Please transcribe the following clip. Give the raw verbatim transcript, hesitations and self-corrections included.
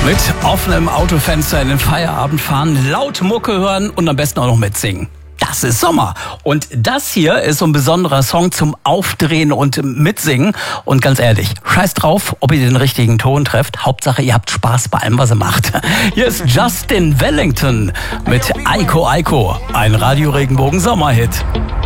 Mit offenem Autofenster in den Feierabend fahren, laut Mucke hören und am besten auch noch mitsingen. Das ist Sommer. Und das hier ist so ein besonderer Song zum Aufdrehen und Mitsingen. Und ganz ehrlich, scheiß drauf, ob ihr den richtigen Ton trefft. Hauptsache, ihr habt Spaß bei allem, was ihr macht. Hier ist Justin Wellington mit Aiko Aiko, ein Radio Regenbogen Sommerhit.